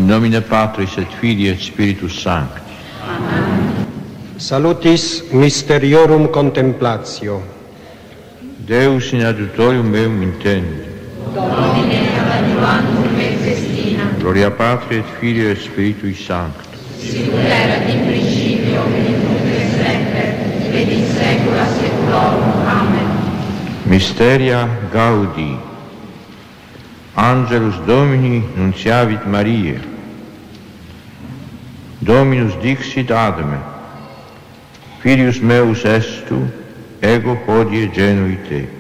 nomine Patris et Filii et Spiritus Sancti. Amen. Salutis Mysteriorum Contemplatio. Deus in adiutorium meum intende. Domine ad adiuvantum me festina. Gloria Patri et Filii et Spiritui Sancti. Sicut erat in principio, et nunc et semper, et in saecula saeculorum. Amen. Mysteria Gaudi. Angelus Domini nunciavit Mariae. Dominus dixit Adame: Filius meus est tu, ego hodie genui te.